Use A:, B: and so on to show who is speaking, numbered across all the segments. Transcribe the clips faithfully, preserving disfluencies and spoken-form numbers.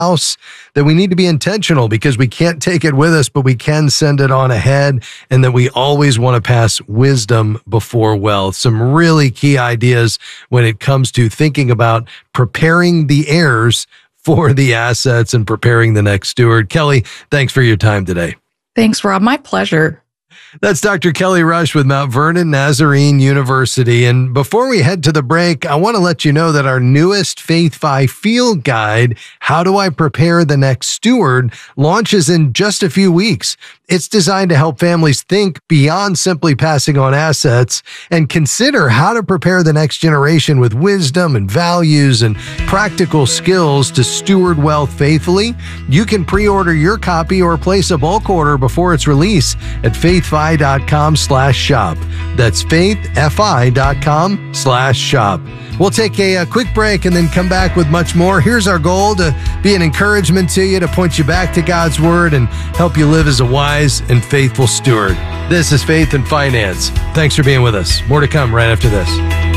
A: house, that we need to be intentional because we can't take it with us, but we can send it on ahead, and that we always want to pass wisdom before wealth. Some really key ideas when it comes to thinking about preparing the heirs for the assets and preparing the next steward. Kelly, thanks for your time today.
B: Thanks, Rob. My pleasure.
A: That's Doctor Kelly Rush with Mount Vernon Nazarene University. And before we head to the break, I want to let you know that our newest FaithFi Field Guide, How Do I Prepare the Next Steward, launches in just a few weeks. It's designed to help families think beyond simply passing on assets and consider how to prepare the next generation with wisdom and values and practical skills to steward wealth faithfully. You can pre-order your copy or place a bulk order before its release at faithfi.com slash shop. That's faithfi.com slash shop. We'll take a, a quick break and then come back with much more. Here's our goal: to be an encouragement to you, to point you back to God's Word and help you live as a wise and faithful steward. This is Faith and Finance. Thanks for being with us. More to come right after this.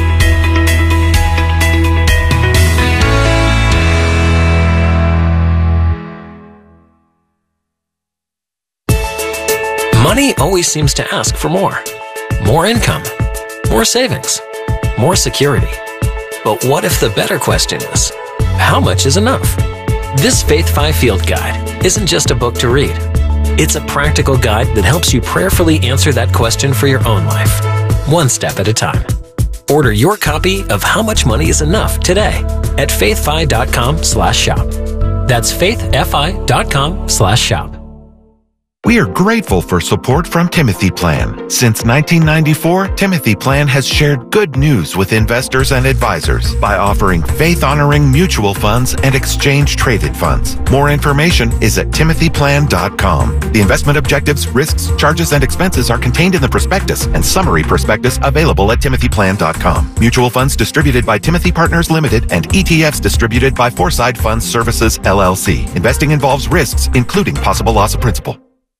C: Money always seems to ask for more. More income, more savings, more security. But what if the better question is, how much is enough? This FaithFi Field Guide isn't just a book to read. It's a practical guide that helps you prayerfully answer that question for your own life, one step at a time. Order your copy of How Much Money is Enough today at faithfi.com slash shop. That's faithfi.com slash shop.
D: We are grateful for support from Timothy Plan. Since nineteen ninety-four, Timothy Plan has shared good news with investors and advisors by offering faith-honoring mutual funds and exchange-traded funds. More information is at timothy plan dot com. The investment objectives, risks, charges, and expenses are contained in the prospectus and summary prospectus available at timothy plan dot com. Mutual funds distributed by Timothy Partners Limited and E T Fs distributed by Foreside Funds Services, L L C. Investing involves risks, including possible loss of principal.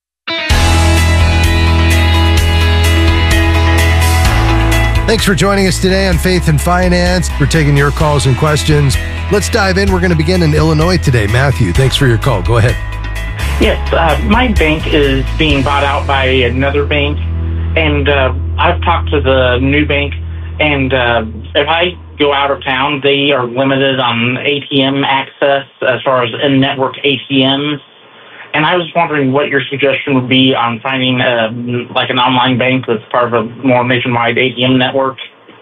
A: Thanks for joining us today on Faith and Finance. We're taking your calls and questions. Let's dive in. We're going to begin in Illinois today. Matthew, thanks for your call. Go ahead.
E: Yes, uh, my bank is being bought out by another bank, and uh, I've talked to the new bank, and uh, if I go out of town, they are limited on A T M access as far as in-network A T Ms. And I was wondering what your suggestion would be on finding uh, like an online bank that's part of a more nationwide A T M network.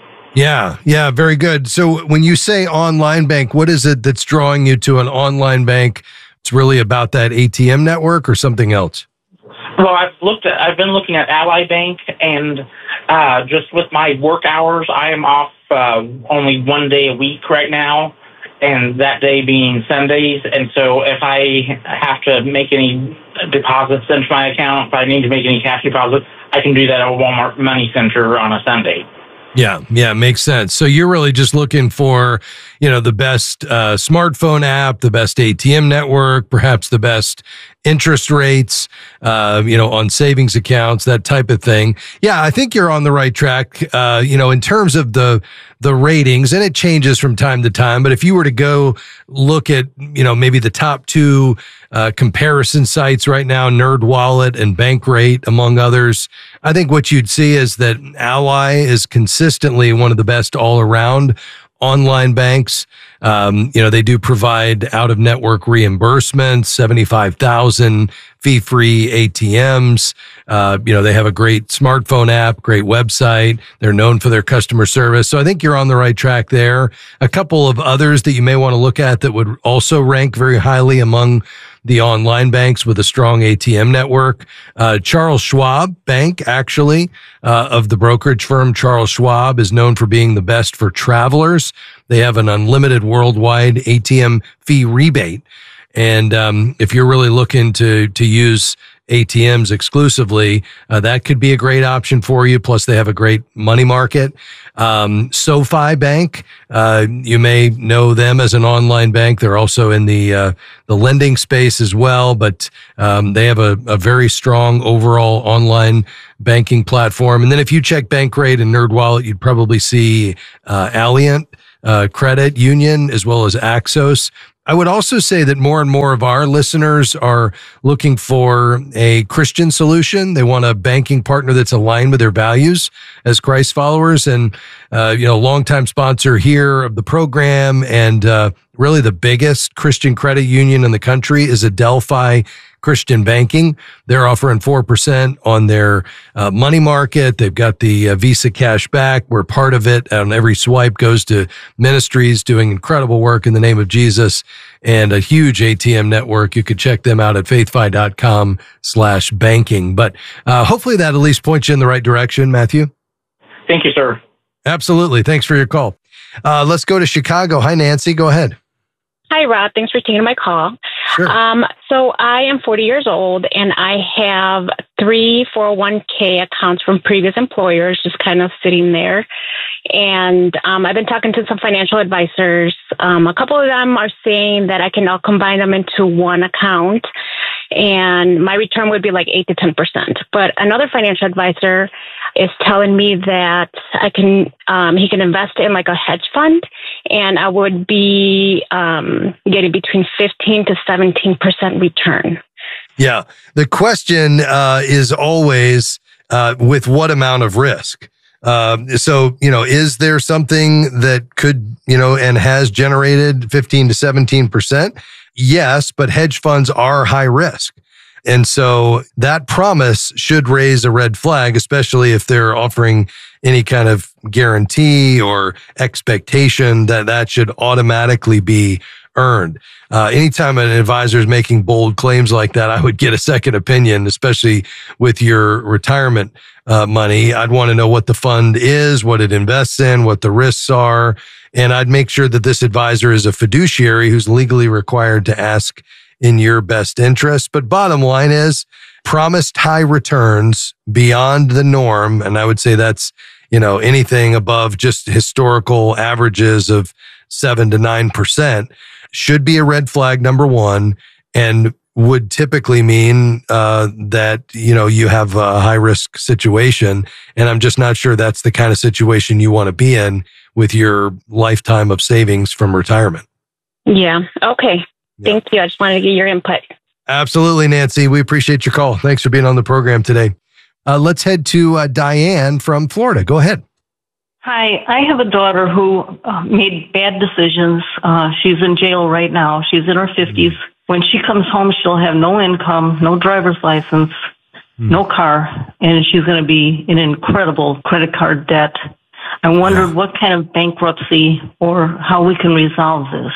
A: Yeah, yeah, very good. So when you say online bank, what is it that's drawing you to an online bank? It's really about that A T M network or something else?
E: Well, I've looked at, I've been looking at Ally Bank, and uh, just with my work hours, I am off uh, only one day a week right now, and that day being Sundays. And so if I have to make any deposits into my account, if I need to make any cash deposits, I can do that at a Walmart Money Center on a Sunday.
A: Yeah, yeah, makes sense. So you're really just looking for, you know, the best uh, smartphone app, the best A T M network, perhaps the best interest rates, uh, you know, on savings accounts, that type of thing. Yeah, I think you're on the right track, uh, you know, in terms of the the ratings, and it changes from time to time. But if you were to go look at, you know, maybe the top two uh, comparison sites right now, NerdWallet and Bankrate, among others, I think what you'd see is that Ally is consistently one of the best all around online banks. Um, you know, they do provide out-of-network reimbursements, seventy-five thousand fee-free A T Ms. Uh, you know, they have a great smartphone app, great website. They're known for their customer service. So I think you're on the right track there. A couple of others that you may want to look at that would also rank very highly among the online banks with a strong A T M network. Uh, Charles Schwab Bank, actually, uh, of the brokerage firm Charles Schwab, is known for being the best for travelers. They have an unlimited worldwide A T M fee rebate. And um, if you're really looking to to use A T Ms exclusively, uh, that could be a great option for you. Plus, they have a great money market. Um, SoFi Bank, uh, you may know them as an online bank. They're also in the uh, the lending space as well, but um, they have a, a very strong overall online banking platform. And then if you check Bankrate and NerdWallet, you'd probably see uh, Alliant Uh, Credit Union, as well as Axos. I would also say that more and more of our listeners are looking for a Christian solution. They want a banking partner that's aligned with their values as Christ followers. And, uh, you know, longtime sponsor here of the program and uh, really the biggest Christian credit union in the country is Adelphi Christian Banking. They're offering four percent on their uh, money market. They've got the uh, Visa cash back, where part of it on every swipe goes to ministries doing incredible work in the name of Jesus, and a huge A T M network. You could check them out at faithfi.com slash banking. But uh, hopefully that at least points you in the right direction, Matthew.
E: Thank you, sir.
A: Absolutely. Thanks for your call. Uh, let's go to Chicago. Hi, Nancy. Go ahead.
F: Hi, Rob. Thanks for taking my call.
A: Sure.
F: Um, so I am forty years old, and I have three four oh one k accounts from previous employers just kind of sitting there. And um, I've been talking to some financial advisors. Um, a couple of them are saying that I can now combine them into one account, and my return would be like eight to ten percent. But another financial advisor is telling me that I can, um, he can invest in like a hedge fund, and I would be um, getting between fifteen to seventeen percent return.
A: Yeah. The question uh, is always uh, with what amount of risk? Um, so, you know, is there something that could, you know, and has generated fifteen to seventeen percent? Yes, but hedge funds are high risk. And so that promise should raise a red flag, especially if they're offering any kind of guarantee or expectation that that should automatically be earned. Uh, anytime an advisor is making bold claims like that, I would get a second opinion, especially with your retirement uh, money. I'd want to know what the fund is, what it invests in, what the risks are. And I'd make sure that this advisor is a fiduciary who's legally required to ask in your best interest. But bottom line is promised high returns beyond the norm. And I would say that's, you know, anything above just historical averages of seven to nine percent should be a red flag, number one, and would typically mean uh, that, you know, you have a high risk situation. And I'm just not sure that's the kind of situation you want to be in with your lifetime of savings from retirement.
F: Yeah. Okay. Yeah. Thank you. I just wanted to get your input.
A: Absolutely, Nancy. We appreciate your call. Thanks for being on the program today. Uh, let's head to uh, Diane from Florida. Go ahead.
G: Hi, I have a daughter who uh, made bad decisions. Uh, she's in jail right now. She's in her fifties. When she comes home, she'll have no income, no driver's license, mm. no car, and she's going to be in incredible credit card debt. I wondered yeah. what kind of bankruptcy or how we can resolve this.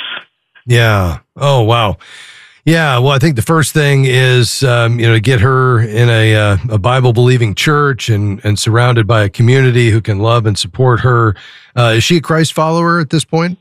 A: Yeah. Oh, wow. Yeah. Well, I think the first thing is, um, you know, to get her in a, uh, a Bible believing church and, and surrounded by a community who can love and support her. Uh, is she a Christ follower at this point?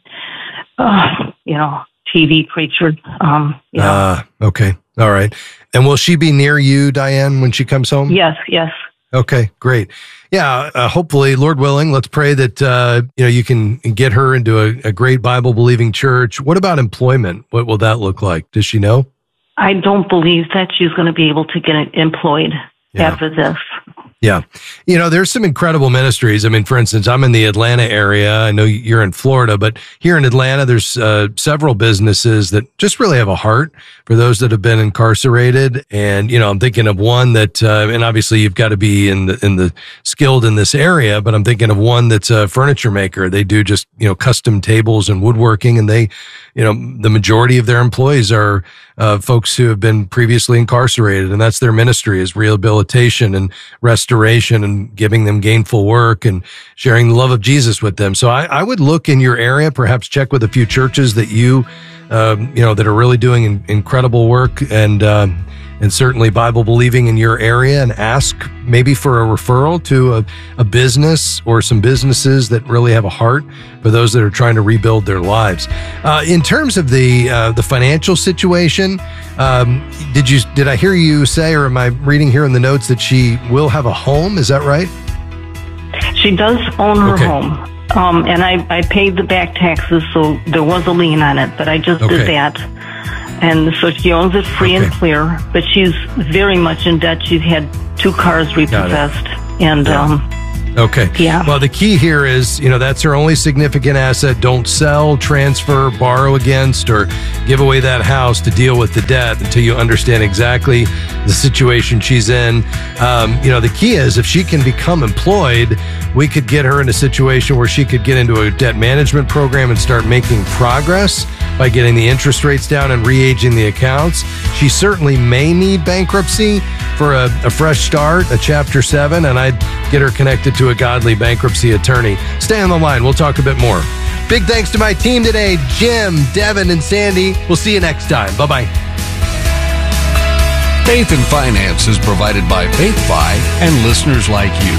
G: Uh, you know, T V preacher. Um, you know.
A: Uh, okay. All right. And will she be near you, Diane, when she comes home?
G: Yes. Yes.
A: Okay, great. Yeah, uh, hopefully, Lord willing, let's pray that uh, you know you can get her into a, a great Bible-believing church. What about employment? What will that look like? Does she know?
G: I don't believe that she's going to be able to get employed yeah. after this.
A: Yeah. You know, there's some incredible ministries. I mean, for instance, I'm in the Atlanta area. I know you're in Florida, but here in Atlanta, there's uh, several businesses that just really have a heart for those that have been incarcerated. And, you know, I'm thinking of one that, uh, and obviously you've got to be in the, in the skilled in this area, but I'm thinking of one that's a furniture maker. They do just, you know, custom tables and woodworking, and they, you know, the majority of their employees are uh, folks who have been previously incarcerated, and that's their ministry, is rehabilitation and restoration and giving them gainful work and sharing the love of Jesus with them. So I, I would look in your area, perhaps check with a few churches that you, um, you know, that are really doing in, incredible work and, um, and certainly Bible believing in your area, and ask maybe for a referral to a, a business or some businesses that really have a heart for those that are trying to rebuild their lives. Uh, in terms of the uh, the financial situation, um, did you did I hear you say, or am I reading here in the notes, that she will have a home? Is that right?
G: She does own her
A: okay.
G: home. Um, and I, I paid the back taxes, so there was a lien on it, but I just
A: okay.
G: did that. And so she owns it free okay. and clear, but she's very much in debt. She's had two cars repossessed. And
A: yeah.
G: um,
A: Okay.
H: Yeah.
A: Well, the key here is, you know, that's her only significant asset. Don't sell, transfer, borrow against, or give away that house to deal with the debt until you understand exactly the situation she's in. Um, you know, the key is if she can become employed, we could get her in a situation where she could get into a debt management program and start making progress by getting the interest rates down and re-aging the accounts. She certainly may need bankruptcy for a, a fresh start, a chapter seven, and I'd get her connected to a godly bankruptcy attorney. Stay on the line. We'll talk a bit more. Big thanks to my team today, Jim, Devin, and Sandy. We'll see you next time. Bye-bye.
I: Faith and Finance is provided by FaithFi and listeners like you.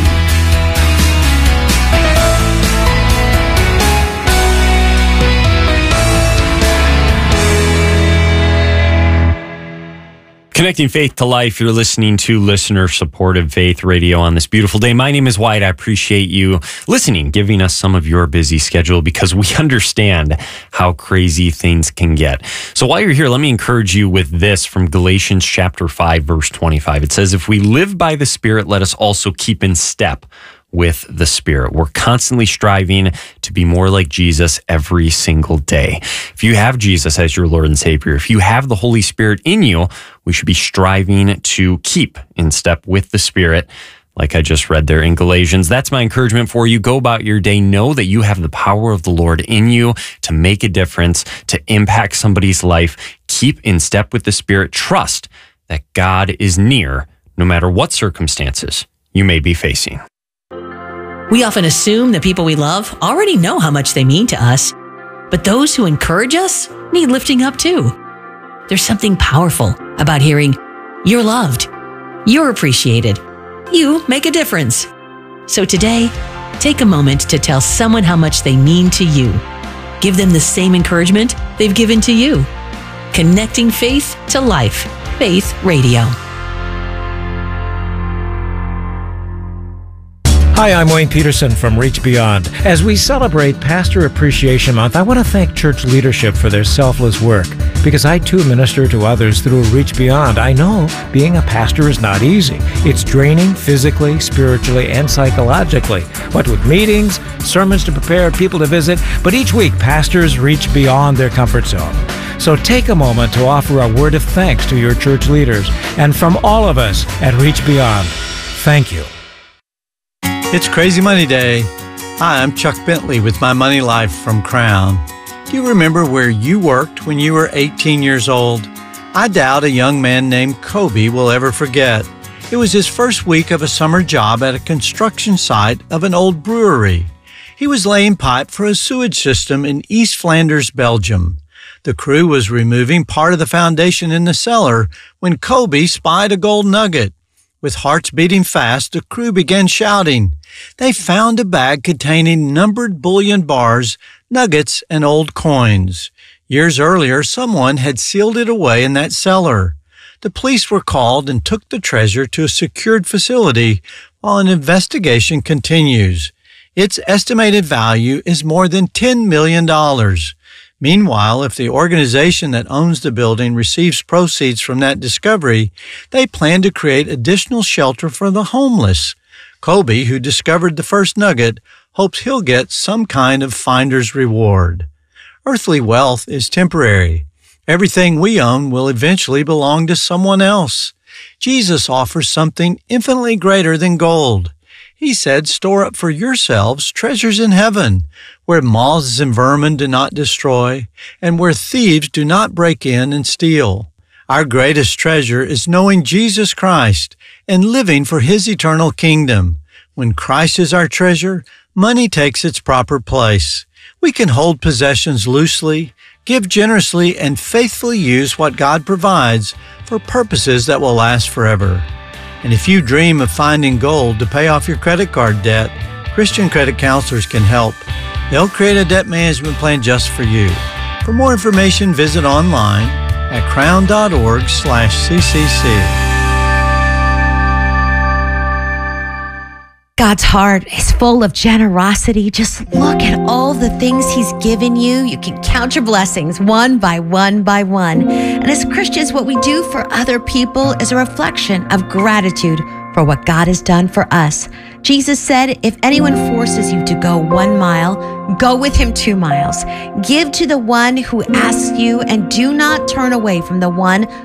J: Connecting faith to life, you're listening to listener-supported Faith Radio on this beautiful day. My name is Wyatt. I appreciate you listening, giving us some of your busy schedule because we understand how crazy things can get. So while you're here, let me encourage you with this from Galatians chapter five, verse twenty-five. It says, if we live by the Spirit, let us also keep in step with the Spirit. We're constantly striving to be more like Jesus every single day. If you have Jesus as your Lord and Savior, if you have the Holy Spirit in you, we should be striving to keep in step with the Spirit, like I just read there in Galatians. That's my encouragement for you. Go about your day. Know that you have the power of the Lord in you to make a difference, to impact somebody's life. Keep in step with the Spirit. Trust that God is near, no matter what circumstances you may be facing.
K: We often assume the people we love already know how much they mean to us, but those who encourage us need lifting up too. There's something powerful about hearing, you're loved, you're appreciated, you make a difference. So today, take a moment to tell someone how much they mean to you. Give them the same encouragement they've given to you. Connecting faith to life. Faith Radio.
L: Hi, I'm Wayne Peterson from Reach Beyond. As we celebrate Pastor Appreciation Month, I want to thank church leadership for their selfless work. Because I too minister to others through Reach Beyond, I know being a pastor is not easy. It's draining physically, spiritually, and psychologically. What with meetings, sermons to prepare, people to visit, but each week pastors reach beyond their comfort zone. So take a moment to offer a word of thanks to your church leaders. And from all of us at Reach Beyond, thank you.
M: It's Crazy Money Day. Hi, I'm Chuck Bentley with My Money Life from Crown. Do you remember where you worked when you were eighteen years old? I doubt a young man named Kobe will ever forget. It was his first week of a summer job at a construction site of an old brewery. He was laying pipe for a sewage system in East Flanders, Belgium. The crew was removing part of the foundation in the cellar when Kobe spied a gold nugget. With hearts beating fast, the crew began shouting. They found a bag containing numbered bullion bars, nuggets, and old coins. Years earlier, someone had sealed it away in that cellar. The police were called and took the treasure to a secured facility while an investigation continues. Its estimated value is more than ten million dollars. Meanwhile, if the organization that owns the building receives proceeds from that discovery, they plan to create additional shelter for the homeless. Kobe, who discovered the first nugget, hopes he'll get some kind of finder's reward. Earthly wealth is temporary. Everything we own will eventually belong to someone else. Jesus offers something infinitely greater than gold. He said, store up for yourselves treasures in heaven, where moths and vermin do not destroy, and where thieves do not break in and steal. Our greatest treasure is knowing Jesus Christ and living for His eternal kingdom. When Christ is our treasure, money takes its proper place. We can hold possessions loosely, give generously, and faithfully use what God provides for purposes that will last forever. And if you dream of finding gold to pay off your credit card debt, Christian credit counselors can help. They'll create a debt management plan just for you. For more information, visit online at crown.org slash CCC.
N: God's heart is full of generosity. Just look at all the things He's given you. You can count your blessings one by one by one. And as Christians, what we do for other people is a reflection of gratitude for what God has done for us. Jesus said, if anyone forces you to go one mile, go with him two miles. Give to the one who asks you, and do not turn away from the one